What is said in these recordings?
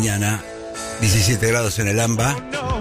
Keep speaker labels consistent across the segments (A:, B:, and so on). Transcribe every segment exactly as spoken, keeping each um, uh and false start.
A: mañana, diecisiete grados en el AMBA.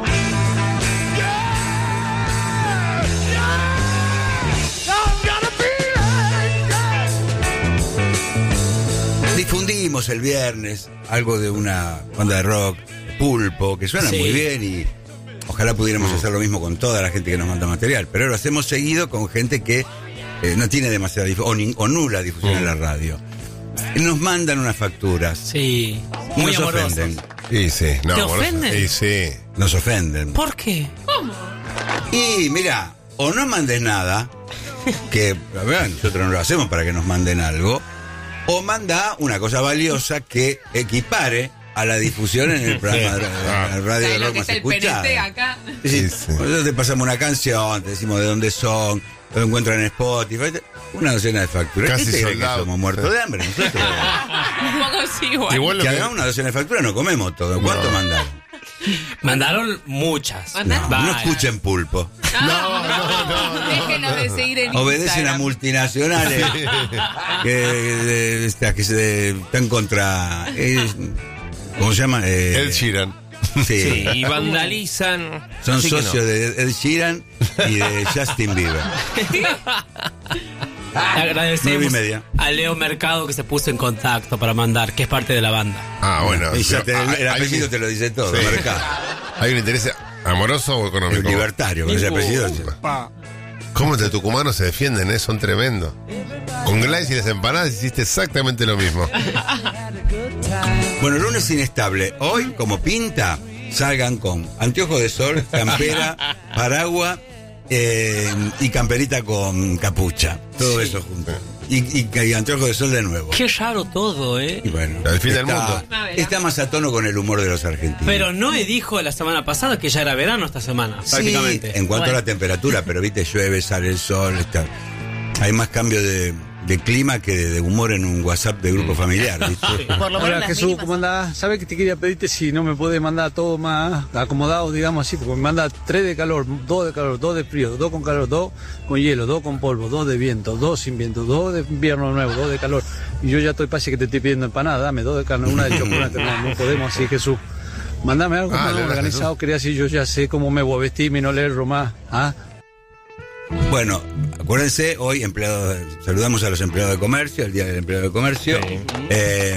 A: Difundimos el viernes algo de una banda de rock, Pulpo, que suena sí. muy bien y ojalá pudiéramos hacer lo mismo con toda la gente que nos manda material, pero lo hacemos seguido con gente que eh, no tiene demasiada difusión o, ni, o nula difusión mm. en la radio. Nos mandan unas facturas.
B: Sí, muy
A: nos
B: amorosos.
A: ofenden.
C: Sí, sí. No,
B: ¿Te
C: amorosos.
B: ofenden?
C: Sí, sí.
A: Nos ofenden.
B: ¿Por qué? ¿Cómo?
A: Y mira, o no mandes nada, que a ver, nosotros no lo hacemos para que nos manden algo, o manda una cosa valiosa que equipare a la difusión en el programa de la radio de rock más escuchada.
D: Acá.
A: Sí, sí. Nosotros te pasamos una canción, te decimos de dónde son, lo encuentran en Spotify, una docena de facturas.
C: Casi
A: ¿Qué te cree que
C: soldado.
A: somos muertos
C: Sí.
A: de hambre nosotros?
D: Un poco sí, igual.
C: Igual lo
A: Que
C: que-
A: además una docena de facturas no comemos todo. ¿Cuánto
C: No.
A: mandaron?
B: Mandaron muchas.
A: No, no
B: Vaya.
A: escuchen Pulpo.
D: No, no, no, no. Déjenos de seguir en
A: Obedecen
D: Instagram.
A: a multinacionales que, eh, estas que se están contra. eh, ¿Cómo se llama? Eh,
C: Ed Sheeran.
A: Sí.
E: Sí, y vandalizan.
A: Son
E: Así que
A: socios
E: no.
A: de Ed Sheeran y de Justin Bieber.
B: Le
A: Nueve y
B: agradecemos
A: media.
B: a Leo Mercado que se puso en contacto para mandar, que es parte de la banda.
C: Ah, bueno.
A: Y ya
C: pero
A: te-
C: hay-
A: el
C: hay
A: apellido
C: un-
A: te lo dice todo,
C: Sí.
A: Mercado.
C: ¿Hay un interés amoroso o
A: El
C: económico?
A: libertario, con ese apellido.
C: ¿Cómo entre tucumanos se defienden, eh? Son tremendos. Con Gladys y las empanadas hiciste exactamente lo mismo.
A: Bueno, lunes inestable. Hoy, como pinta, salgan con anteojos de sol, campera, paraguas eh, y camperita con capucha. Todo
B: Sí.
A: eso junto. Y, y, y anteojos de sol de nuevo.
B: Qué raro todo, ¿eh?
A: Y bueno,
C: El fin del
A: está,
C: mundo.
A: está más a tono con el humor de los argentinos.
B: Pero Noé dijo la semana pasada que ya era verano esta semana,
A: Sí,
B: prácticamente.
A: en cuanto
D: Bueno.
A: a la temperatura, pero viste, llueve, sale el sol, está. Hay más cambio de, de clima que de, de humor en un WhatsApp de grupo familiar, ¿viste?
D: Por lo menos
F: Hola
D: las
F: Jesús,
D: mínimas.
F: ¿cómo andás? ¿Sabes que te quería pedirte si no me puedes mandar todo más acomodado, digamos así? Porque me manda tres de calor, dos de calor, dos de frío, dos con calor, dos con hielo, dos con polvo, dos de viento, dos sin viento, dos de invierno nuevo, dos de calor. Y yo ya estoy casi que te estoy pidiendo empanada, dame dos de carne, una de chocolate, no, no podemos así, Jesús. Mándame algo
C: Ah,
F: más
C: le da
F: organizado,
C: Jesús.
F: quería así, yo ya sé cómo me voy a vestir y no leerlo más. ¿Ah?
A: Bueno, acuérdense, hoy empleados, saludamos a los empleados de comercio, el Día del Empleado de Comercio. Eh,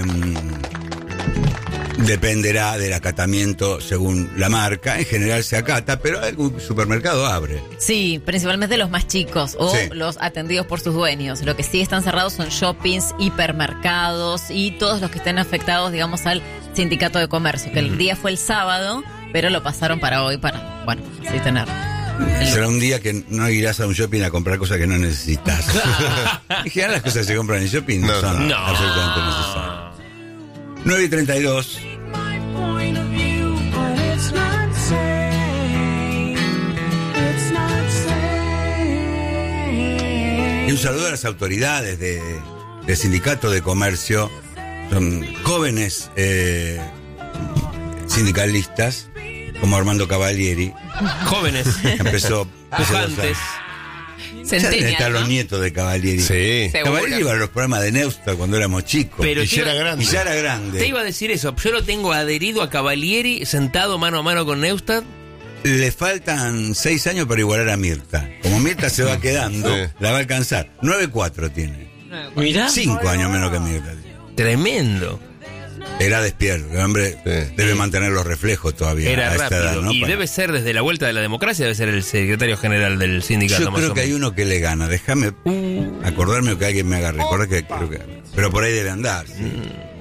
A: dependerá del acatamiento según la marca. En general se acata, pero algún supermercado abre.
D: Sí, principalmente los más chicos o
A: Sí.
D: los atendidos por sus dueños. Lo que sí están cerrados son shoppings, hipermercados y todos los que estén afectados, digamos, al sindicato de comercio, que el día fue el sábado, pero lo pasaron para hoy para, bueno, así tener. el-
A: Será un día que no irás a un shopping a comprar cosas que no necesitas. En general las cosas que se compran en shopping no,
C: No,
A: son
E: no.
A: absolutamente necesarias. nueve y treinta y dos. Y un saludo a las autoridades de, del Sindicato de Comercio. Son jóvenes eh, sindicalistas, como Armando Cavalieri,
E: Jóvenes,
A: que empezó...
E: pujantes.
A: Ya deben
D: Centennial,
A: estar
D: ¿no?
A: los nietos de Cavalieri.
C: Sí.
D: Seguro.
A: Cavalieri iba a los programas de Neusta cuando éramos chicos.
E: Pero
C: Y
E: te
C: ya
E: iba-
C: era grande.
A: Y ya era grande.
E: Te iba a decir eso. Yo lo tengo adherido a Cavalieri, sentado mano a mano con Neustadt.
A: Le faltan seis años para igualar a Mirta. Como Mirta se va quedando,
C: Sí.
A: la va a alcanzar. Nueve cuatro tiene.
B: Mirá.
A: Cinco años menos que Mirta.
E: Tremendo.
A: Era despierto. El hombre
C: Sí.
A: debe mantener los reflejos todavía
E: Era
A: a esta
E: rápido.
A: edad, ¿no?
E: Y
A: Para-
E: debe ser desde la vuelta de la democracia, debe ser el secretario general del sindicato.
A: Yo
E: más
A: creo
E: o
A: que hay
E: menos.
A: uno que le gana. Déjame acordarme o que alguien me haga recordar que creo que. Pero por ahí debe andar. sí.